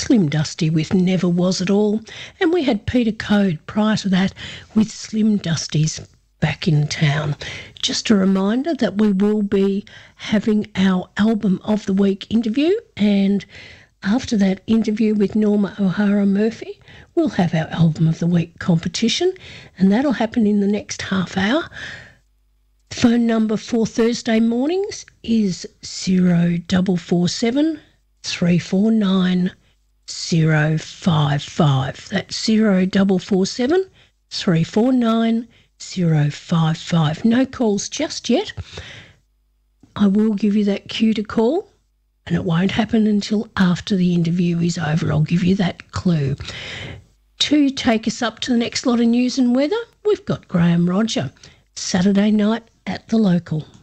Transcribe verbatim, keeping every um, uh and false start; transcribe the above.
Slim Dusty with Never Was At All, and we had Peter Code prior to that with Slim Dusty's Back in Town. Just a reminder that we will be having our Album of the Week interview, and after that interview with Norma O'Hara Murphy, we'll have our Album of the Week competition, and that'll happen in the next half hour. Phone number for Thursday mornings is zero four four seven, three four nine, zero five five. That's zero four four seven, three four nine, zero five five. No calls just yet. I will give you that cue to call, and it won't happen until after the interview is over. I'll give you that clue. To take us up to the next lot of news and weather, we've got Graham Roger, Saturday night at the Local.